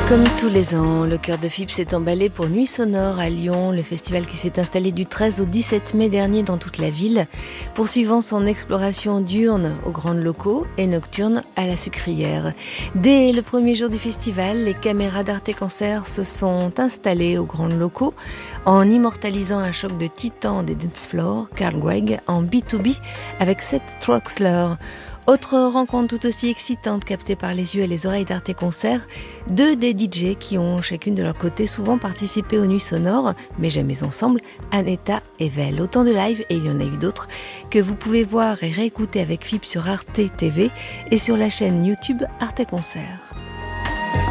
Comme tous les ans, le Chœur de Fips s'est emballé pour Nuit Sonore à Lyon, le festival qui s'est installé du 13 au 17 mai dernier dans toute la ville, poursuivant son exploration diurne aux grandes locaux et nocturne à la Sucrière. Dès le premier jour du festival, les caméras d'Arte Concert se sont installées aux grandes locaux en immortalisant un choc de titans des dance floors, Carl Gregg en B2B avec Seth Troxler. Autre rencontre tout aussi excitante captée par les yeux et les oreilles d'Arte Concert, deux des DJ qui ont chacune de leur côté souvent participé aux Nuits Sonores, mais jamais ensemble, Aneta et Vel. Autant de live, et il y en a eu d'autres, que vous pouvez voir et réécouter avec Fips sur Arte TV et sur la chaîne YouTube Arte Concert.